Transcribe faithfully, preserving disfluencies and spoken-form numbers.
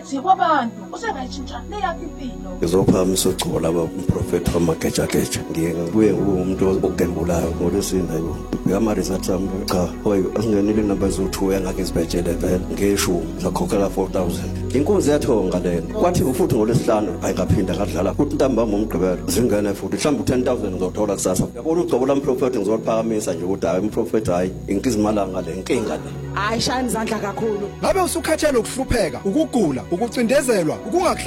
phakathi kwabantu usengayitshintsha leyakhe impilo. Ngizophakamisa uchubo laba umprofeti wamagejageja. Ngiye ngibuye ngumuntu ogembulayo ngolwesine yebo. Ngiyamaresearch ami cha hoyi asingenile number zo-two engake sibhejele vele ngeshumi zakhokhela four thousand. Inkunzi yathonga lena. Kwathi ufuthi ngolwesihlanu ayingaphinda ngadlala futhi ntambama umgqibelo zingene futhi mhlawumbe ten thousand ngizothola kusasa. Yabona uchubo lomprofeti ngizoliphakamisa nje ukuthi hayi umprofeti hayi inkizimalanga le inkinga le. Hayi shaya izandla kakhulu. Ngabe usukhathele ukuhlupheka, ukugula, ukucindezelwa, ukunga